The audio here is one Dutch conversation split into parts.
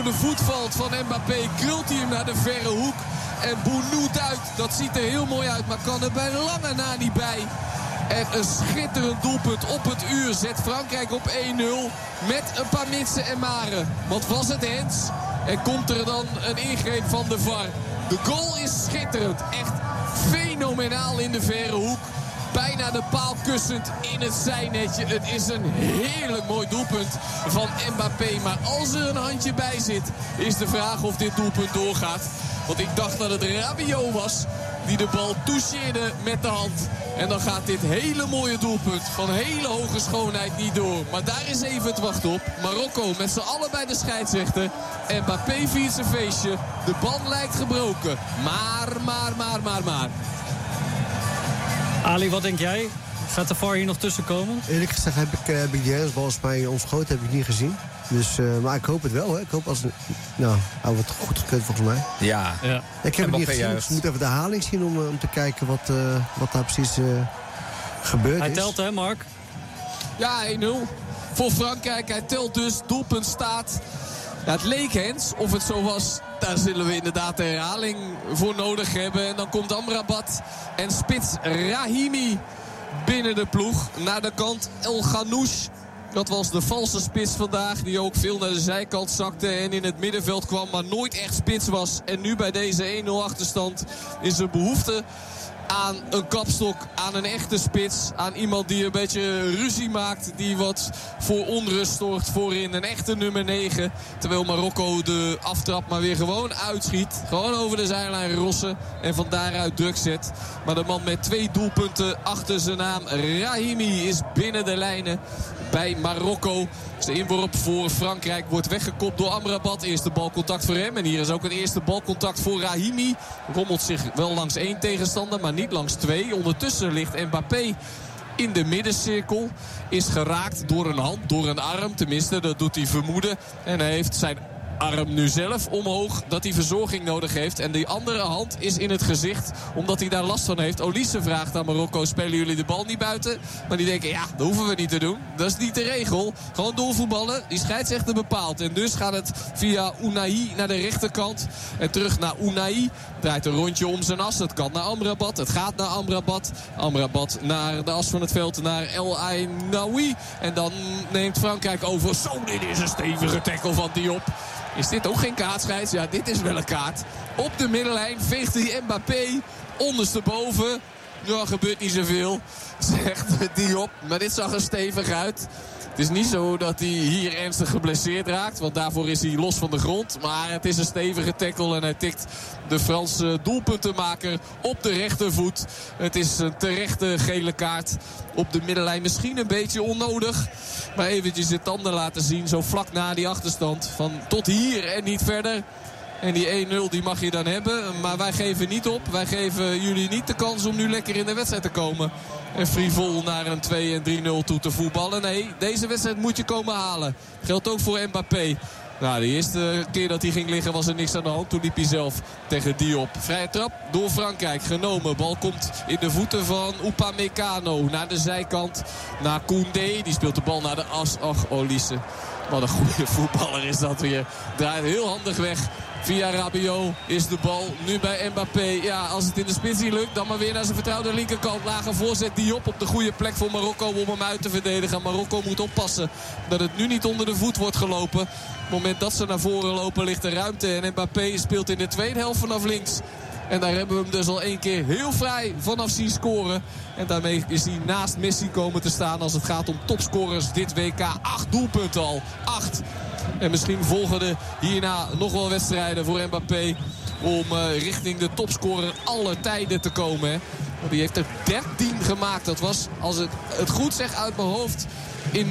de voet valt van Mbappé, krult hij hem naar de verre hoek. En Bounou uit. Dat ziet er heel mooi uit, maar kan er bij lange na niet bij. En een schitterend doelpunt op het uur zet Frankrijk op 1-0. Met een paar mitsen en maren. Want was het hens? En komt er dan een ingreep van de VAR. De goal is schitterend. Echt fenomenaal in de verre hoek. Bijna de paal kussend in het zijnetje. Het is een heerlijk mooi doelpunt van Mbappé. Maar als er een handje bij zit, is de vraag of dit doelpunt doorgaat. Want ik dacht dat het Rabiot was die de bal toucheerde met de hand. En dan gaat dit hele mooie doelpunt van hele hoge schoonheid niet door. Maar daar is even het wachten op. Marokko met z'n allen bij de scheidsrechter. Mbappé viert zijn feestje. De band lijkt gebroken. Maar. Ali, wat denk jij? Gaat de VAR hier nog tussenkomen? Eerlijk gezegd heb ik die hensbal als mij ontschoten heb ik niet gezien. Dus, maar ik hoop het wel. Hè. Ik hoop als hij wordt goed gekund volgens mij. Ja. Ik heb het niet gezien. Dus we moeten even de herhaling zien om te kijken wat daar precies gebeurd is. Hij telt hè, Mark? Ja, 1-0 voor Frankrijk. Hij telt dus. Doelpunt staat. Ja, het leek hens. Of het zo was, daar zullen we inderdaad de herhaling voor nodig hebben. En dan komt Amrabat en spits Rahimi binnen de ploeg. Naar de kant El Ghanouch. Dat was de valse spits vandaag. Die ook veel naar de zijkant zakte en in het middenveld kwam. Maar nooit echt spits was. En nu bij deze 1-0 achterstand is er behoefte aan een kapstok, aan een echte spits. Aan iemand die een beetje ruzie maakt. Die wat voor onrust zorgt voorin. Een echte nummer 9. Terwijl Marokko de aftrap maar weer gewoon uitschiet. Gewoon over de zijlijn rossen. En van daaruit druk zet. Maar de man met 2 doelpunten achter zijn naam, Rahimi, is binnen de lijnen bij Marokko. Dus de inworp voor Frankrijk wordt weggekopt door Amrabat. Eerste balcontact voor hem. En hier is ook het eerste balcontact voor Rahimi. Rommelt zich wel langs 1 tegenstander, maar niet langs 2. Ondertussen ligt Mbappé in de middencirkel. Is geraakt door een hand, door een arm. Tenminste, dat doet hij vermoeden. En hij heeft zijn arm nu zelf omhoog, dat hij verzorging nodig heeft. En die andere hand is in het gezicht, omdat hij daar last van heeft. Olise vraagt aan Marokko, spelen jullie de bal niet buiten? Maar die denken, ja, dat hoeven we niet te doen. Dat is niet de regel. Gewoon doorvoetballen. Die scheidsrechter bepaalt. En dus gaat het via Ounahi naar de rechterkant. En terug naar Ounahi. Draait een rondje om zijn as. Het kan naar Amrabat. Het gaat naar Amrabat. Amrabat naar de as van het veld, naar El Ainaoui. En dan neemt Frankrijk over. Zo, dit is een stevige tackle van Diop. Is dit ook geen kaartscheids? Ja, dit is wel een kaart. Op de middenlijn veegt hij Mbappé ondersteboven. Ja, gebeurt niet zoveel, zegt Diop. Maar dit zag er stevig uit. Het is niet zo dat hij hier ernstig geblesseerd raakt. Want daarvoor is hij los van de grond. Maar het is een stevige tackle. En hij tikt de Franse doelpuntenmaker op de rechtervoet. Het is een terechte gele kaart op de middenlijn. Misschien een beetje onnodig. Maar eventjes de tanden laten zien. Zo vlak na die achterstand. Van tot hier en niet verder. En die 1-0 die mag je dan hebben. Maar wij geven niet op. Wij geven jullie niet de kans om nu lekker in de wedstrijd te komen. En frivol naar een 2 en 3-0 toe te voetballen. Nee, deze wedstrijd moet je komen halen. Geldt ook voor Mbappé. Nou, de eerste keer dat hij ging liggen was er niks aan de hand. Toen liep hij zelf tegen Diop. Vrije trap door Frankrijk genomen. Bal komt in de voeten van Upamecano. Naar de zijkant. Naar Koundé. Die speelt de bal naar de as. Ach, Olise. Wat een goede voetballer is dat weer. Draait heel handig weg. Via Rabiot is de bal nu bij Mbappé. Ja, als het in de spits niet lukt, dan maar weer naar zijn vertrouwde linkerkant. Lage voorzet Diop op de goede plek voor Marokko om hem uit te verdedigen. Marokko moet oppassen dat het nu niet onder de voet wordt gelopen. Op het moment dat ze naar voren lopen ligt er ruimte. En Mbappé speelt in de tweede helft vanaf links. En daar hebben we hem dus al 1 keer heel vrij vanaf zien scoren. En daarmee is hij naast Messi komen te staan als het gaat om topscorers dit WK. 8 doelpunten al. 8. En misschien volgen er hierna nog wel wedstrijden voor Mbappé om richting de topscorer aller tijden te komen. Hè. Want die heeft er 13 gemaakt. Dat was, als ik het goed zeg uit mijn hoofd, in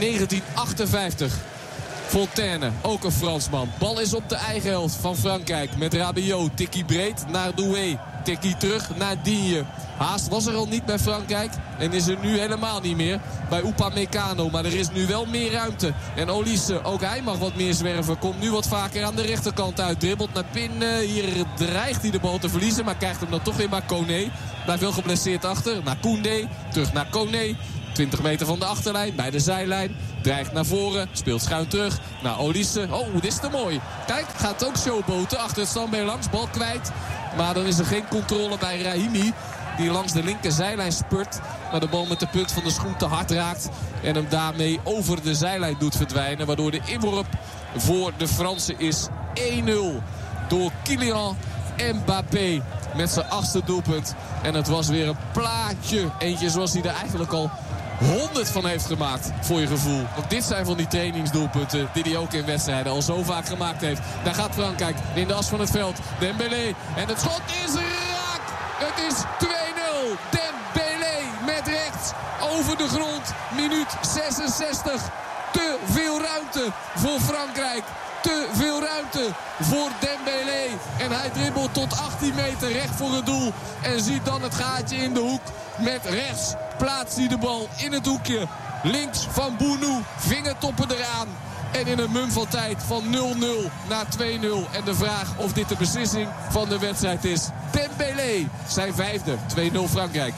1958. Fontaine, ook een Fransman. Bal is op de eigen helft van Frankrijk met Rabiot. Tikkie breed naar Doué. Tikkie terug naar Digne. Haast was er al niet bij Frankrijk. En is er nu helemaal niet meer bij Upamecano. Maar er is nu wel meer ruimte. En Olise, ook hij mag wat meer zwerven. Komt nu wat vaker aan de rechterkant uit. Dribbelt naar binnen. Hier dreigt hij de bal te verliezen. Maar krijgt hem dan toch weer maar Koné. Blijft wel geblesseerd achter. Naar Koundé. Terug naar Koné. 20 meter van de achterlijn, bij de zijlijn. Dreigt naar voren, speelt schuin terug naar Olise. Oh, dit is te mooi. Kijk, gaat ook showboten achter het standbeen langs. Bal kwijt, maar dan is er geen controle bij Rahimi. Die langs de linkerzijlijn spurt. Maar de bal met de punt van de schoen te hard raakt. En hem daarmee over de zijlijn doet verdwijnen. Waardoor de inworp voor de Fransen is 1-0. Door Kylian Mbappé met zijn 8e doelpunt. En het was weer een plaatje. Eentje zoals hij er eigenlijk al 100 van heeft gemaakt, voor je gevoel. Want dit zijn van die trainingsdoelpunten die hij ook in wedstrijden al zo vaak gemaakt heeft. Daar gaat Frankrijk in de as van het veld. Dembélé. En het schot is raak. Het is 2-0. Dembélé met rechts over de grond. Minuut 66. Te veel ruimte voor Frankrijk. Te veel ruimte voor Dembélé. En hij dribbelt tot 18 meter recht voor het doel. En ziet dan het gaatje in de hoek. Met rechts plaatst hij de bal in het hoekje. Links van Bounou. Vingertoppen eraan. En in een mum van tijd van 0-0 naar 2-0. En de vraag of dit de beslissing van de wedstrijd is. Dembélé, zijn 5e. 2-0 Frankrijk.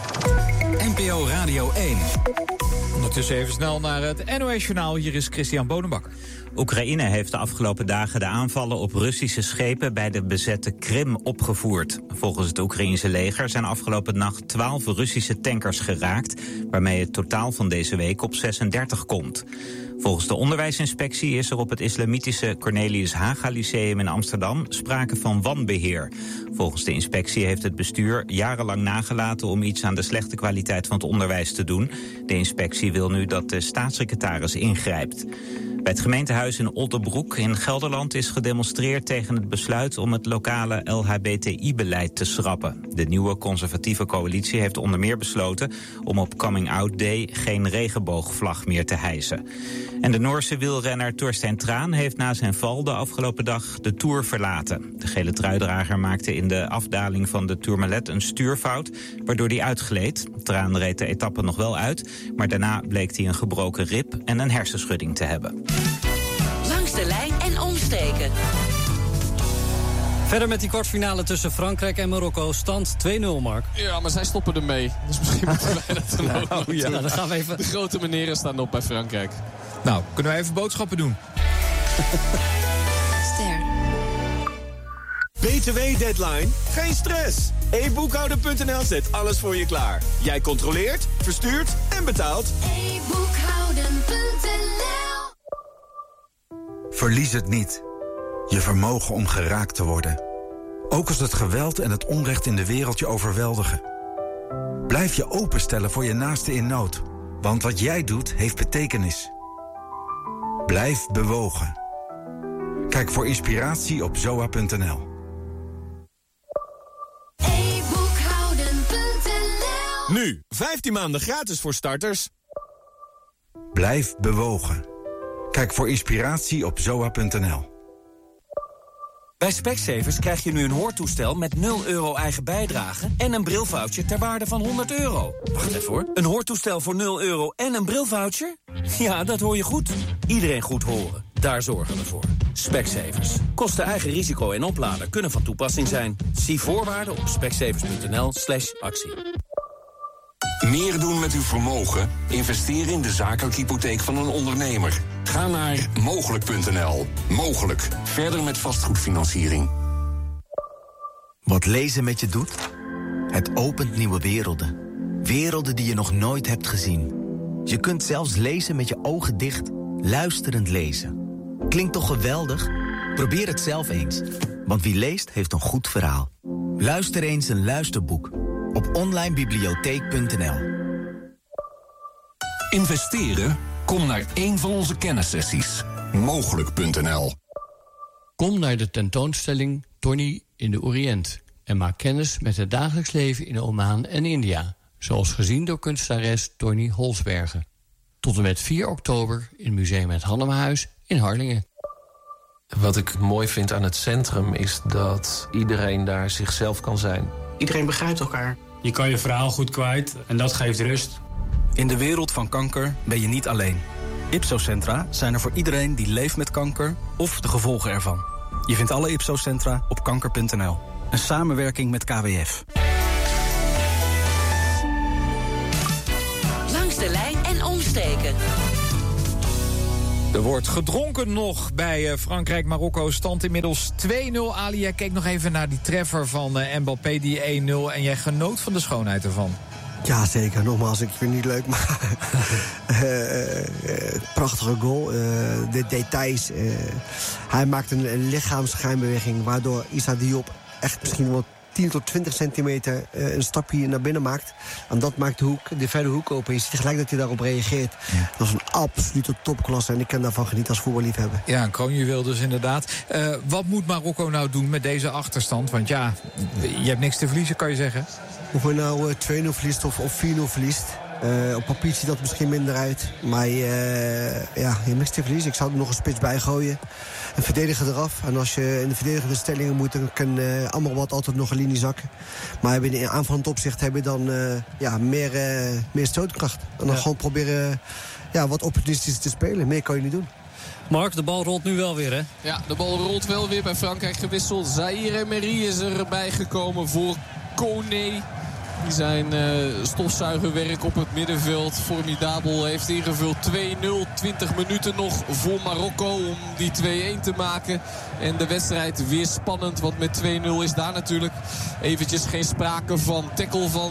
NPO Radio 1. Ondertussen even snel naar het NOS-journaal. Hier is Christian Bonenbak. Oekraïne heeft de afgelopen dagen de aanvallen op Russische schepen bij de bezette Krim opgevoerd. Volgens het Oekraïense leger zijn afgelopen nacht 12 Russische tankers geraakt, waarmee het totaal van deze week op 36 komt. Volgens de onderwijsinspectie is er op het islamitische Cornelius Haga Lyceum in Amsterdam sprake van wanbeheer. Volgens de inspectie heeft het bestuur jarenlang nagelaten om iets aan de slechte kwaliteit van het onderwijs te doen. De inspectie wil nu dat de staatssecretaris ingrijpt. Bij het gemeentehuis in Otterbroek in Gelderland is gedemonstreerd tegen het besluit om het lokale LHBTI-beleid te schrappen. De nieuwe conservatieve coalitie heeft onder meer besloten om op Coming Out Day geen regenboogvlag meer te hijsen. En de Noorse wielrenner Torstein Thraan heeft na zijn val de afgelopen dag de Tour verlaten. De gele truidrager maakte in de afdaling van de Tourmalet een stuurfout, waardoor hij uitgleed. Thraan reed de etappe nog wel uit, maar daarna bleek hij een gebroken rib en een hersenschudding te hebben. Langs de lijn en omstreken. Verder met die kwartfinale tussen Frankrijk en Marokko. Stand 2-0, Mark. Ja, maar zij stoppen ermee. Dus misschien moeten wij dat dan ook nog doen. Nou, dan gaan we even... De grote meneren staan op bij Frankrijk. Nou, kunnen wij even boodschappen doen? Ster. BTW-deadline? Geen stress. eBoekhouden.nl zet alles voor je klaar. Jij controleert, verstuurt en betaalt. eBoekhouden.nl. Verlies het niet. Je vermogen om geraakt te worden. Ook als het geweld en het onrecht in de wereld je overweldigen. Blijf je openstellen voor je naaste in nood. Want wat jij doet, heeft betekenis. Blijf bewogen. Kijk voor inspiratie op zoa.nl. eBoekhouden.nl. Nu, 15 maanden gratis voor starters. Blijf bewogen. Kijk voor inspiratie op zoa.nl. Bij Specsavers krijg je nu een hoortoestel met 0 euro eigen bijdrage en een brilvoucher ter waarde van €100. Wacht even hoor. Een hoortoestel voor 0 euro en een brilvoucher? Ja, dat hoor je goed. Iedereen goed horen. Daar zorgen we voor. Specsavers. Kosten eigen risico en oplader kunnen van toepassing zijn. Zie voorwaarden op specsavers.nl/actie. Meer doen met uw vermogen? Investeer in de zakelijke hypotheek van een ondernemer. Ga naar mogelijk.nl. Mogelijk. Verder met vastgoedfinanciering. Wat lezen met je doet? Het opent nieuwe werelden. Werelden die je nog nooit hebt gezien. Je kunt zelfs lezen met je ogen dicht. Luisterend lezen. Klinkt toch geweldig? Probeer het zelf eens. Want wie leest heeft een goed verhaal. Luister eens een luisterboek. Op onlinebibliotheek.nl. Investeren? Kom naar een van onze kennissessies. Mogelijk.nl. Kom naar de tentoonstelling Tony in de Oriënt en maak kennis met het dagelijks leven in Oman en India, zoals gezien door kunstenares Tony Holsbergen. Tot en met 4 oktober in Museum Het Hannemerhuis in Harlingen. Wat ik mooi vind aan het centrum is dat iedereen daar zichzelf kan zijn. Iedereen begrijpt elkaar. Je kan je verhaal goed kwijt en dat geeft rust. In de wereld van kanker ben je niet alleen. Ipso-centra zijn er voor iedereen die leeft met kanker of de gevolgen ervan. Je vindt alle Ipso-centra op kanker.nl. Een samenwerking met KWF. Langs de lijn Er wordt gedronken nog bij Frankrijk-Marokko. Stand inmiddels 2-0. Ali, jij keek nog even naar die treffer van Mbappé, die 1-0. En jij genoot van de schoonheid ervan. Ja, zeker. Nogmaals, ik vind het niet leuk, maar prachtige goal. De details. Hij maakt een lichaamsschijnbeweging, waardoor Issa Diop echt misschien wel 10 tot 20 centimeter een stapje naar binnen maakt. En dat maakt de verre hoek open. Je ziet gelijk dat hij daarop reageert. Ja. Dat is een absolute topklasse en ik kan daarvan genieten als voetballiefhebber. Ja, een kroonjuweel dus inderdaad. Wat moet Marokko nou doen met deze achterstand? Want ja, je hebt niks te verliezen, kan je zeggen. Of je nou 2-0 verliest of 4-0 verliest. Op papier ziet dat misschien minder uit. Maar je hebt niks te verliezen. Ik zou er nog een spits bij gooien. Een verdediger eraf. En als je in de verdedigende stellingen moet, dan kan Amrabat altijd nog een linie zakken. Maar in aanvallend opzicht heb je dan meer stootkracht. En dan gewoon proberen wat opportunistisch te spelen. Meer kan je niet doen. Mark, de bal rolt nu wel weer, hè? Ja, de bal rolt wel weer. Bij Frankrijk gewisseld. Zaïre Emery is erbij gekomen voor Koné. Die zijn stofzuigerwerk op het middenveld formidabel heeft ingevuld. 2-0, 20 minuten nog voor Marokko om die 2-1 te maken. En de wedstrijd weer spannend, want met 2-0 is daar natuurlijk eventjes geen sprake van. Tackle van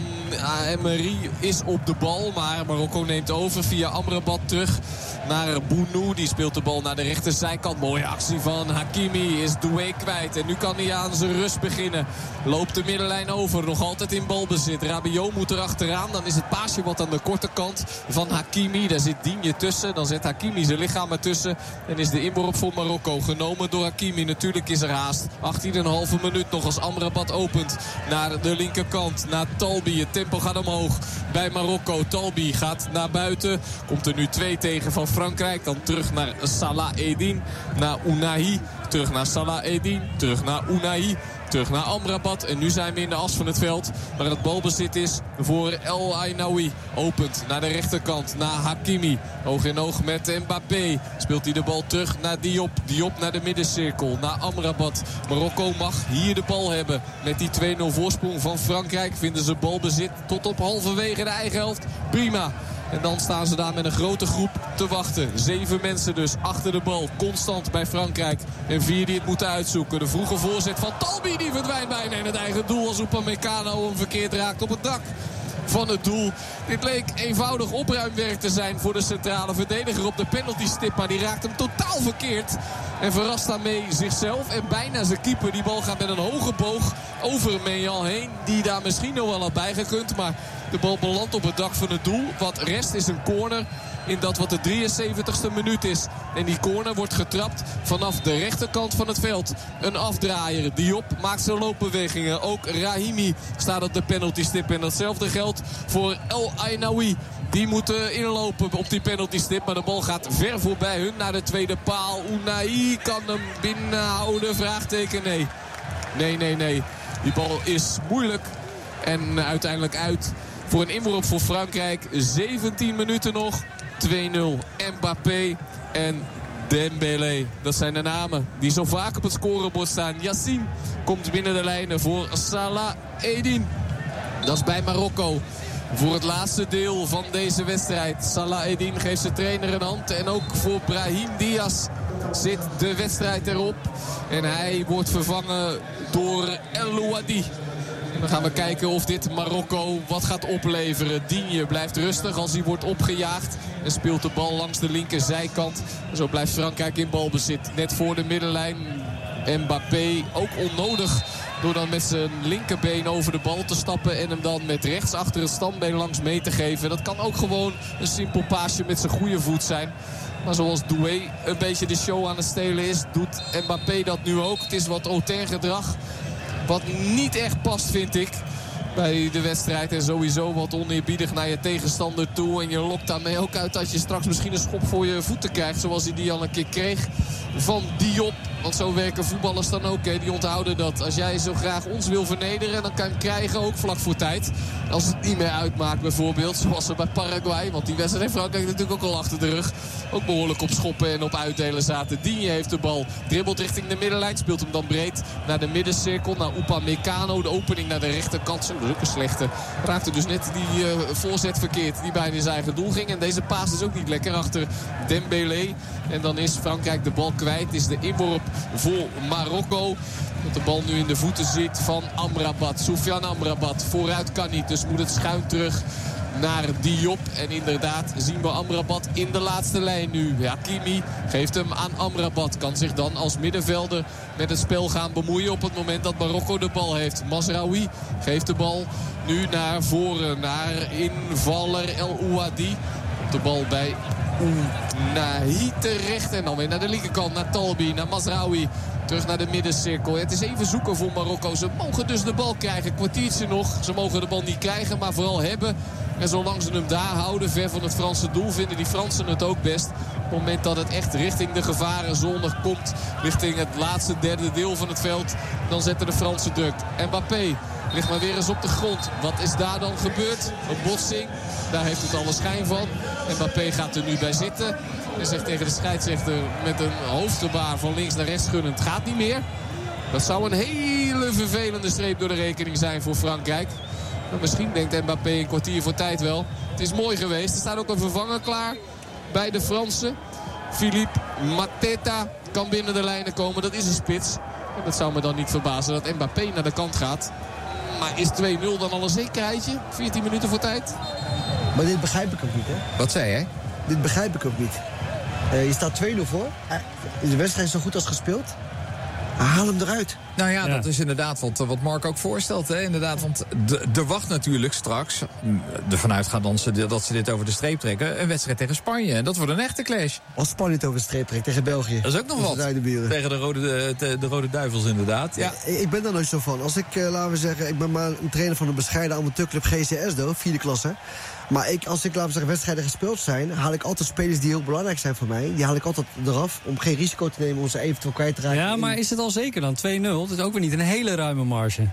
Emery is op de bal, maar Marokko neemt over via Amrabat terug naar Bounou. Die speelt de bal naar de rechterzijkant. Mooie actie van Hakimi, is Doué kwijt. En nu kan hij aan zijn rust beginnen. Loopt de middenlijn over, nog altijd in balbezit. Rabiot moet er achteraan. Dan is het paasje wat aan de korte kant van Hakimi. Daar zit Digne tussen. Dan zet Hakimi zijn lichaam ertussen. En is de inworp voor Marokko genomen door Hakimi. Natuurlijk is er haast. 18,5 minuut nog als Amrabat opent naar de linkerkant. Naar Talbi. Het tempo gaat omhoog bij Marokko. Talbi gaat naar buiten. Komt er nu 2 tegen van Frankrijk. Dan terug naar Salah Eddin. Naar Ounahi. Terug naar Salah Eddin. Terug naar Ounahi. Terug naar Amrabat. En nu zijn we in de as van het veld. Waar het balbezit is voor El Ainaoui. Opent naar de rechterkant. Naar Hakimi. Oog in oog met Mbappé. Speelt hij de bal terug naar Diop. Diop naar de middencirkel. Naar Amrabat. Marokko mag hier de bal hebben. Met die 2-0 voorsprong van Frankrijk vinden ze balbezit tot op halverwege de eigen helft. Prima. En dan staan ze daar met een grote groep te wachten. 7 mensen dus achter de bal. Constant bij Frankrijk. En 4 die het moeten uitzoeken. De vroege voorzet van Talbi die verdwijnt bijna in het eigen doel. Als Upamecano hem verkeerd raakt op het dak van het doel. Dit leek eenvoudig opruimwerk te zijn voor de centrale verdediger op de penaltystip. Maar die raakt hem totaal verkeerd. En verrast daarmee zichzelf en bijna zijn keeper. Die bal gaat met een hoge boog over Mejan heen. Die daar misschien nog wel had bijgekund. Maar de bal belandt op het dak van het doel. Wat rest is een corner in dat wat de 73ste minuut is. En die corner wordt getrapt vanaf de rechterkant van het veld. Een afdraaier. Diop maakt zijn loopbewegingen. Ook Rahimi staat op de penaltystip. En datzelfde geldt voor El Ainaoui. Die moeten inlopen op die penaltystip. Maar de bal gaat ver voorbij hun naar de tweede paal. Ounahi kan hem binnenhouden. Vraagteken nee. Nee. Die bal is moeilijk. En uiteindelijk uit voor een inworp voor Frankrijk. 17 minuten nog. 2-0. Mbappé en Dembélé. Dat zijn de namen die zo vaak op het scorebord staan. Yassine komt binnen de lijnen voor Salah Eddin. Dat is bij Marokko. Voor het laatste deel van deze wedstrijd. Salah Eddin geeft zijn trainer een hand. En ook voor Brahim Diaz zit de wedstrijd erop. En hij wordt vervangen door El Ouadi. En dan gaan we kijken of dit Marokko wat gaat opleveren. Digne blijft rustig als hij wordt opgejaagd. En speelt de bal langs de linkerzijkant. En zo blijft Frankrijk in balbezit. Net voor de middenlijn. Mbappé ook onnodig. Door dan met zijn linkerbeen over de bal te stappen. En hem dan met rechts achter het standbeen langs mee te geven. Dat kan ook gewoon een simpel paasje met zijn goede voet zijn. Maar zoals Doué een beetje de show aan het stelen is, doet Mbappé dat nu ook. Het is wat hautain gedrag. Wat niet echt past, vind ik, bij de wedstrijd. En sowieso wat oneerbiedig naar je tegenstander toe. En je lokt daarmee ook uit dat je straks misschien een schop voor je voeten krijgt. Zoals hij die al een keer kreeg van Diop. Want zo werken voetballers dan ook. Hè. Die onthouden dat als jij zo graag ons wil vernederen, dan kan je hem krijgen ook vlak voor tijd. Als het niet meer uitmaakt bijvoorbeeld. Zoals er bij Paraguay. Want die wedstrijd heeft Frankrijk natuurlijk ook al achter de rug. Ook behoorlijk op schoppen en op uitdelen zaten. Digne heeft de bal. Dribbelt richting de middenlijn. Speelt hem dan breed naar de middencirkel. Naar Upamecano. De opening naar de rechterkant. Zo, dat is ook een slechte. Raakte dus net die voorzet verkeerd. Die bijna in zijn eigen doel ging. En deze paas is ook niet lekker achter Dembélé. En dan is Frankrijk de bal kwijt. Is de inworp voor Marokko. Dat de bal nu in de voeten zit van Amrabat. Soufiane Amrabat. Vooruit kan niet. Dus moet het schuin terug naar Diop. En inderdaad zien we Amrabat in de laatste lijn nu. Hakimi geeft hem aan Amrabat. Kan zich dan als middenvelder met het spel gaan bemoeien op het moment dat Marokko de bal heeft. Mazraoui geeft de bal nu naar voren. Naar invaller El Ouadi. Op de bal bij Ounahi terecht. En dan weer naar de linkerkant. Naar Talbi. Naar Mazraoui. Terug naar de middencirkel. Het is even zoeken voor Marokko. Ze mogen dus de bal krijgen. Kwartiertje nog. Ze mogen de bal niet krijgen, maar vooral hebben. En zolang ze hem daar houden, ver van het Franse doel, vinden die Fransen het ook best. Op het moment dat het echt richting de gevarenzone komt, richting het laatste derde deel van het veld, dan zetten de Fransen druk. Mbappé ligt maar weer eens op de grond. Wat is daar dan gebeurd? Een botsing. Daar heeft het alle schijn van. Mbappé gaat er nu bij zitten. En zegt tegen de scheidsrechter met een hoofdgebaar van links naar rechts gunnend: het gaat niet meer. Dat zou een hele vervelende streep door de rekening zijn voor Frankrijk. Maar misschien denkt Mbappé een kwartier voor tijd wel. Het is mooi geweest. Er staat ook een vervanger klaar bij de Fransen. Philippe Mateta kan binnen de lijnen komen. Dat is een spits. En dat zou me dan niet verbazen dat Mbappé naar de kant gaat. Maar is 2-0 dan al een zekerheidje? 14 minuten voor tijd? Maar dit begrijp ik ook niet, hè? Wat zei jij? Dit begrijp ik ook niet. Je staat 2-0 voor. De wedstrijd is zo goed als gespeeld. Haal hem eruit. Nou ja, dat is inderdaad wat Mark ook voorstelt. Hè? Inderdaad, want er wacht natuurlijk straks, ervan uitgaan dat ze dit over de streep trekken, een wedstrijd tegen Spanje. En dat wordt een echte clash. Als Spanje het over de streep trekt tegen België. Dat is ook nog wat. Tegen de Rode Duivels inderdaad. Ja. Ik ben daar nooit zo van. Als ik, laten we zeggen, ik ben maar een trainer van een bescheiden amateurclub GCS, 4e klasse. Maar als ik, laten we zeggen, wedstrijden gespeeld zijn, haal ik altijd spelers die heel belangrijk zijn voor mij. Die haal ik altijd eraf om geen risico te nemen om ze eventueel kwijt te raken. Ja, maar is het al zeker dan? 2-0? Dat is ook weer niet een hele ruime marge.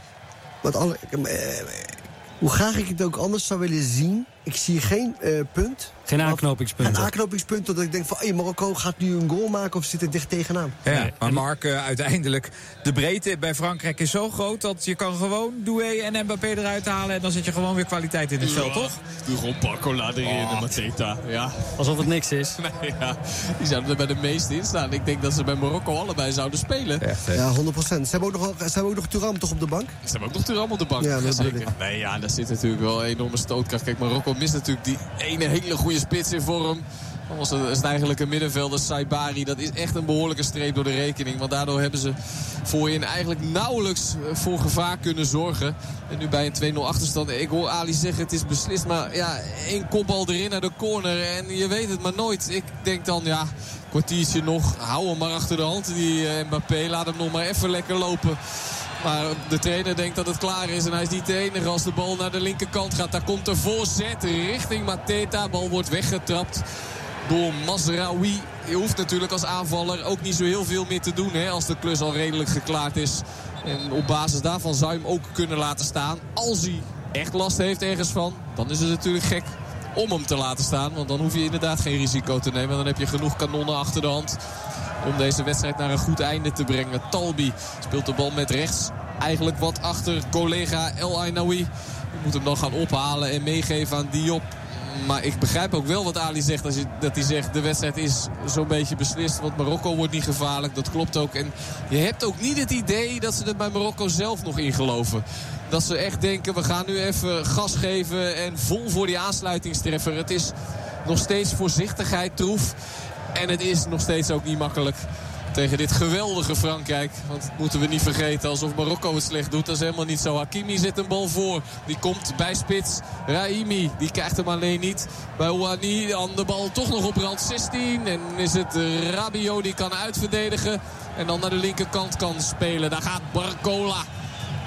Hoe graag ik het ook anders zou willen zien, ik zie geen punt. Geen aanknopingspunt. Een aanknopingspunt dat ik denk van Marokko gaat nu een goal maken of zit er dicht tegenaan. Ja, maar Mark, uiteindelijk, de breedte bij Frankrijk is zo groot dat je kan gewoon Doué en Mbappé eruit halen en dan zit je gewoon weer kwaliteit in het veld, toch? Doe Barcola erin en Mateta. Ja. Alsof het niks is. Nee, ja. Die zouden er bij de meeste in staan. Ik denk dat ze bij Marokko allebei zouden spelen. Ja, 100%. Ze hebben ook nog Thuram toch op de bank? Ze hebben ook nog Thuram op de bank. Ja, dat zeker. Nee, ja, daar zit natuurlijk wel een enorme stootkracht. Kijk, Marokko mist natuurlijk die ene hele goede spits in vorm. Dan was het eigenlijk een middenvelder, Saibari. Dat is echt een behoorlijke streep door de rekening. Want daardoor hebben ze voorin eigenlijk nauwelijks voor gevaar kunnen zorgen. En nu bij een 2-0 achterstand. Ik hoor Ali zeggen het is beslist. Maar ja, één kopbal erin naar de corner. En je weet het maar nooit. Ik denk dan, ja, kwartiertje nog. Hou hem maar achter de hand, die Mbappé. Laat hem nog maar even lekker lopen. Maar de trainer denkt dat het klaar is. En hij is niet de enige als de bal naar de linkerkant gaat. Daar komt de voorzet richting Mateta. Bal wordt weggetrapt door Mazraoui. Je hoeft natuurlijk als aanvaller ook niet zo heel veel meer te doen, hè, als de klus al redelijk geklaard is. En op basis daarvan zou je hem ook kunnen laten staan. Als hij echt last heeft ergens van, dan is het natuurlijk gek om hem te laten staan. Want dan hoef je inderdaad geen risico te nemen. Dan heb je genoeg kanonnen achter de hand om deze wedstrijd naar een goed einde te brengen. Talbi speelt de bal met rechts. Eigenlijk wat achter collega El Ainaoui. Je moet hem dan gaan ophalen en meegeven aan Diop. Maar ik begrijp ook wel wat Ali zegt. Dat hij zegt de wedstrijd is zo'n beetje beslist. Want Marokko wordt niet gevaarlijk. Dat klopt ook. En je hebt ook niet het idee dat ze er bij Marokko zelf nog in geloven. Dat ze echt denken we gaan nu even gas geven en vol voor die aansluitingstreffer. Het is nog steeds voorzichtigheid troef. En het is nog steeds ook niet makkelijk tegen dit geweldige Frankrijk. Want dat moeten we niet vergeten. Alsof Marokko het slecht doet. Dat is helemaal niet zo. Hakimi zet een bal voor. Die komt bij spits. Raimi. Die krijgt hem alleen niet. Bij Ouani. Dan de bal toch nog op rand 16. En is het Rabiot die kan uitverdedigen. En dan naar de linkerkant kan spelen. Daar gaat Barcola.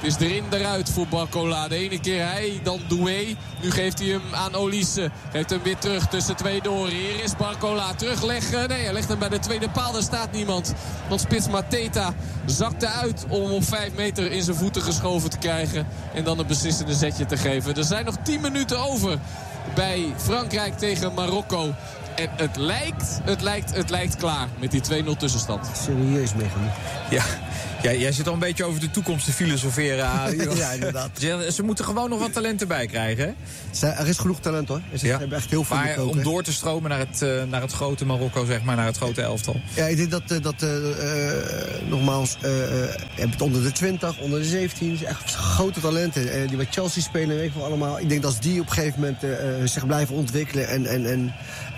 Het is erin, eruit voor Barcola. De ene keer hij, dan Doué. Nu geeft hij hem aan Olise. Geeft hem weer terug tussen twee door. Hier is Barcola. Terugleggen. Nee, hij legt hem bij de tweede paal. Daar staat niemand. Want spits Mateta zakte uit om op 5 meter in zijn voeten geschoven te krijgen. En dan een beslissende zetje te geven. Er zijn nog 10 minuten over bij Frankrijk tegen Marokko. En het lijkt klaar met die 2-0 tussenstand. Serieus meegenomen. Ja. Jij zit al een beetje over de toekomst te filosoferen. Ja, inderdaad. Ze moeten gewoon nog wat talent erbij krijgen, hè? Er is genoeg talent, hoor. Ze hebben echt heel veel maar om door te stromen naar het grote Marokko, zeg maar, naar het grote elftal. Ja, ik denk dat nogmaals, je hebt onder de 20, onder de 17, echt grote talenten. Die bij Chelsea spelen, weet ik wel allemaal. Ik denk dat als die op een gegeven moment zich blijven ontwikkelen en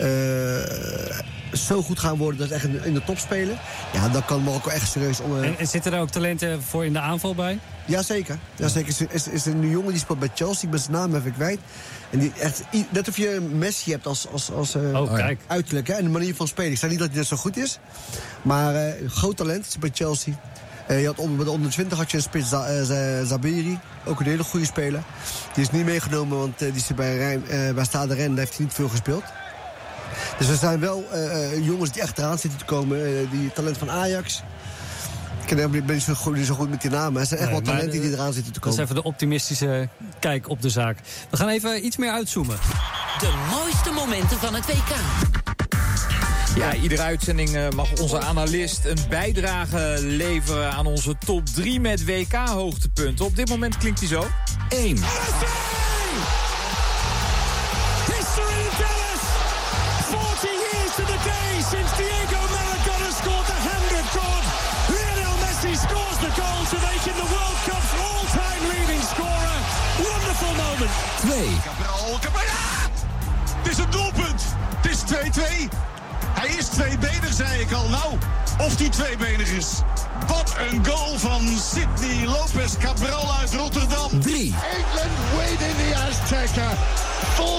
zo goed gaan worden dat ze echt in de top spelen. Ja, dan kan Marokko echt serieus En zitten er ook talenten voor in de aanval bij? Jazeker. Is er een jongen die speelt bij Chelsea, ik ben zijn naam even kwijt. En die echt, net of je Messi hebt als uiterlijk, hè, en de manier van spelen. Ik zei niet dat hij net zo goed is. Maar groot talent is bij Chelsea. Je had bij de onder 20 had je een spits Zabiri. Ook een hele goede speler. Die is niet meegenomen, want die is bij Stade Rennes. Daar heeft hij niet veel gespeeld. Dus er zijn wel jongens die echt eraan zitten te komen. Die talent van Ajax. Ik ben niet zo goed met die namen. Er zijn echt wel talenten die eraan zitten te komen. Dat is even de optimistische kijk op de zaak. We gaan even iets meer uitzoomen. De mooiste momenten van het WK. Ja, iedere uitzending mag onze analist een bijdrage leveren aan onze top 3 met WK-hoogtepunten. Op dit moment klinkt hij zo. 1. To the day since Diego Maradona scored the hand-of God. Lionel Messi scores the goal to make him the World Cup's all-time leading scorer. Wonderful moment. 2. Cabral, ja! Het is een doelpunt. Het is 2-2. Hij is tweebenig, zei ik al. Nou, of die tweebenig is. Wat een goal van Sidney Lopez Cabral uit Rotterdam. 3. England win in the Azteca.